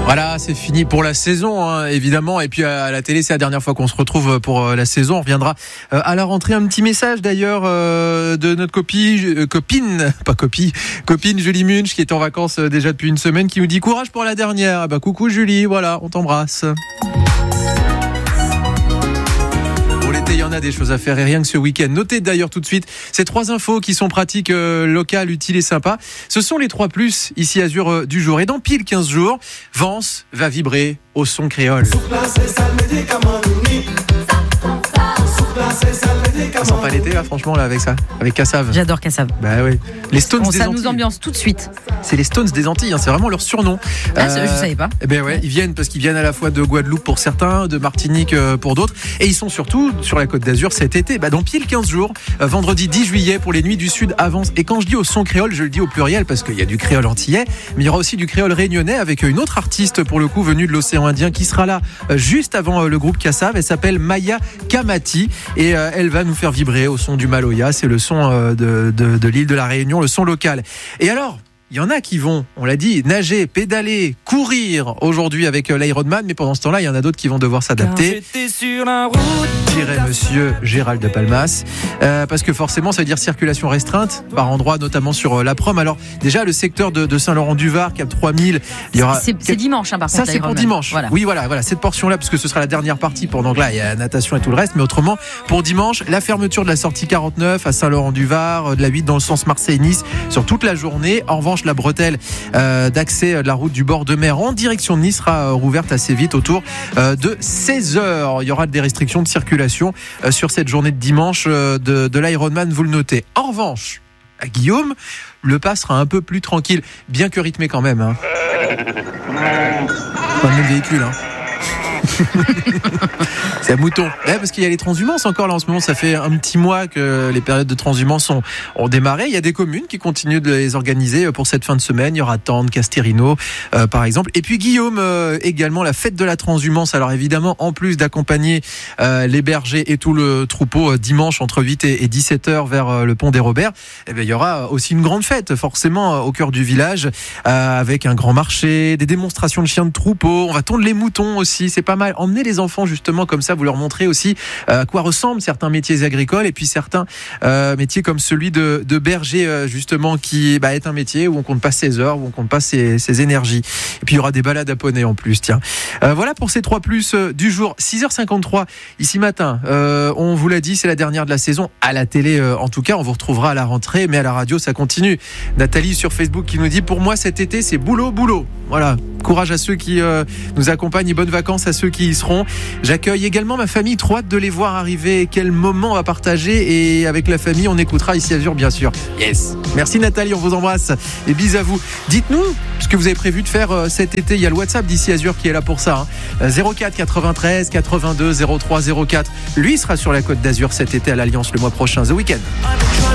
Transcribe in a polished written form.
Voilà, c'est fini pour la saison, hein, évidemment. Et puis à la télé, c'est la dernière fois qu'on se retrouve pour la saison. On reviendra à la rentrée. Un petit message d'ailleurs de notre copine Julie Munch, qui est en vacances déjà depuis une semaine, qui nous dit courage pour la dernière. Ah bah coucou Julie, voilà, on t'embrasse. Il y en a des choses à faire et rien que ce week-end. Notez d'ailleurs tout de suite ces 3 infos qui sont pratiques, locales, utiles et sympas. Ce sont les 3+ ici Azur du jour. Et dans pile 15 jours, Vence va vibrer au son créole. Ça sent pas l'été là, franchement, là, avec ça, avec Kassav. J'adore Kassav. Bah oui. Les Stones des ça Antilles. nous ambiance tout de suite. C'est les Stones des Antilles, hein, c'est vraiment leur surnom. Je savais pas. Eh ben ouais, ils viennent parce qu'ils viennent à la fois de Guadeloupe pour certains, de Martinique pour d'autres, et ils sont surtout sur la Côte d'Azur cet été. Dans pile 15 jours, vendredi 10 juillet pour les Nuits du Sud à Vence. Et quand je dis au son créole, je le dis au pluriel parce qu'il y a du créole antillais, mais il y aura aussi du créole réunionnais avec une autre artiste pour le coup venue de l'océan Indien qui sera là juste avant le groupe Kassav. Elle s'appelle Maya Kamati et elle va nous faire vibrer au son du Maloya. C'est le son de l'île de la Réunion, le son local. Et alors, il y en a qui vont, on l'a dit, nager, pédaler, courir aujourd'hui avec l'Ironman, mais pendant ce temps-là, il y en a d'autres qui vont devoir s'adapter. Dirait monsieur Gérald de Palmas, parce que forcément, ça veut dire circulation restreinte par endroits, notamment sur la Prom. Alors déjà, le secteur de Saint-Laurent-du-Var, Cap 3000, il y aura. C'est dimanche, par contre. Ça, c'est pour dimanche. Voilà. Oui, voilà, cette portion-là, parce que ce sera la dernière partie. Pendant que là, il y a la natation et tout le reste, mais autrement, pour dimanche, la fermeture de la sortie 49 à Saint-Laurent-du-Var, de la 8 dans le sens Marseille-Nice, sur toute la journée. En revanche, la bretelle d'accès de la route du bord de mer en direction de Nice sera rouverte assez vite autour de 16h. Il y aura des restrictions de circulation sur cette journée de dimanche de l'Ironman, vous le notez. En revanche, à Guillaume, le pas sera un peu plus tranquille, bien que rythmé quand même. Hein. Pas le même véhicule, hein. C'est un mouton. Parce qu'il y a les transhumances encore là en ce moment. Ça fait un petit mois que les périodes de transhumance ont démarré. Il y a des communes qui continuent de les organiser pour cette fin de semaine. Il y aura Tende, Castelrino par exemple. Et puis Guillaume, également la fête de la transhumance. Alors évidemment, en plus d'accompagner les bergers et tout le troupeau dimanche entre 8 et 17h vers le pont des Robert, il y aura aussi une grande fête forcément au cœur du village avec un grand marché, des démonstrations de chiens de troupeau. On va tondre les moutons aussi. C'est pas mal. Emmenez les enfants justement comme ça, vous leur montrez aussi à quoi ressemblent certains métiers agricoles et puis certains métiers comme celui de berger justement qui est un métier où on compte pas ses heures, où on compte pas ses énergies. Et puis il y aura des balades à poney en plus. Tiens, voilà pour ces 3+ du jour. 6h53 ici matin. On vous l'a dit, c'est la dernière de la saison à la télé. En tout cas, on vous retrouvera à la rentrée, mais à la radio ça continue. Nathalie sur Facebook qui nous dit pour moi cet été c'est boulot. Voilà, courage à ceux qui nous accompagnent et bonnes vacances à ceux qui y seront. J'accueille également ma famille, trop hâte de les voir arriver. Quel moment on va partager et avec la famille on écoutera ici Azur bien sûr. Yes. Merci Nathalie, on vous embrasse et bisous à vous. Dites-nous ce que vous avez prévu de faire cet été. Il y a le WhatsApp d'ici Azur qui est là pour ça. 04 93 82 03 04. Lui sera sur la Côte d'Azur cet été à l'Alliance le mois prochain, The Weeknd.